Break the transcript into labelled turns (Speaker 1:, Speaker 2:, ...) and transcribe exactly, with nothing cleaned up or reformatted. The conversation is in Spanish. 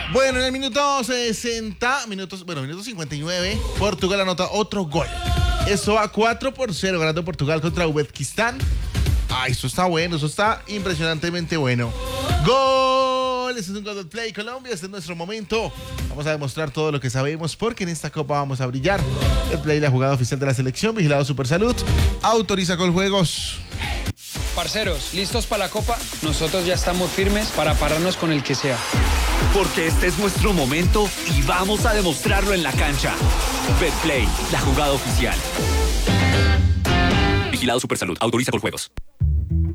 Speaker 1: Bueno, en el minuto sesenta, minutos, bueno, minuto cincuenta y nueve, Portugal anota otro gol. Eso va cuatro por cero, ganando Portugal contra Uzbekistán. Ay, eso está bueno, eso está impresionantemente bueno. ¡Gol! Este es un God Play Colombia, este es nuestro momento. Vamos a demostrar todo lo que sabemos porque en esta copa vamos a brillar. El Play, la jugada oficial de la selección, vigilado Supersalud, autoriza Coljuegos.
Speaker 2: Parceros, ¿listos para la copa? Nosotros ya estamos firmes para pararnos con el que sea.
Speaker 3: Porque este es nuestro momento y vamos a demostrarlo en la cancha. Betplay, la jugada oficial. Vigilado Supersalud, autoriza Coljuegos.